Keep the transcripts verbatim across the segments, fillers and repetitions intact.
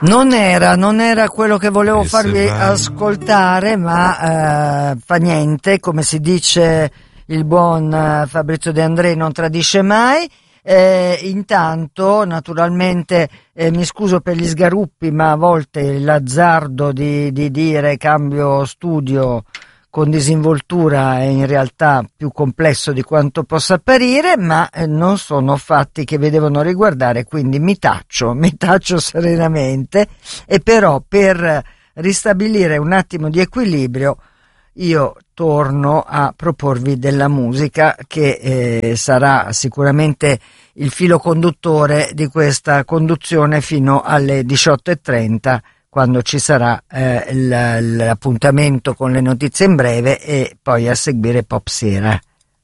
Non era, non era quello che volevo e farvi ascoltare, ma eh, fa niente, come si dice il buon eh, Fabrizio De André, non tradisce mai. Eh, intanto, naturalmente, eh, mi scuso per gli sgaruppi, ma a volte l'azzardo di, di dire cambio studio con disinvoltura è in realtà più complesso di quanto possa apparire, ma eh, non sono fatti che vi devono riguardare, quindi mi taccio, mi taccio serenamente, e però per ristabilire un attimo di equilibrio io torno a proporvi della musica che eh, sarà sicuramente il filo conduttore di questa conduzione fino alle diciotto e trenta, quando ci sarà eh, l'appuntamento con le notizie in breve e poi a seguire Pop Sera.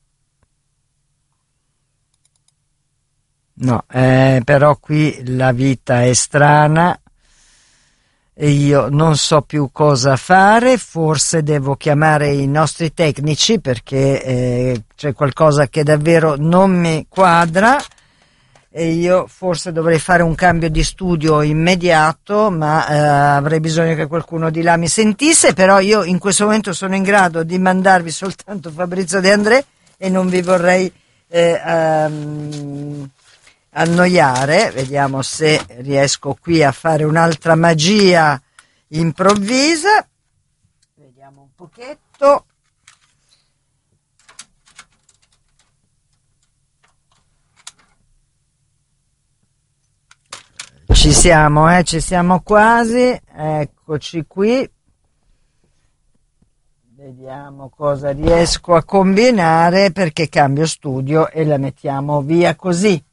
No, eh, però qui la vita è strana e io non so più cosa fare, forse devo chiamare i nostri tecnici perché eh, c'è qualcosa che davvero non mi quadra. E io forse dovrei fare un cambio di studio immediato, ma eh, avrei bisogno che qualcuno di là mi sentisse, però io in questo momento sono in grado di mandarvi soltanto Fabrizio De André e non vi vorrei eh, um, annoiare. Vediamo se riesco qui a fare un'altra magia improvvisa, vediamo un pochetto. Ci siamo, eh, ci siamo quasi, eccoci qui, vediamo cosa riesco a combinare perché cambio studio e la mettiamo via così.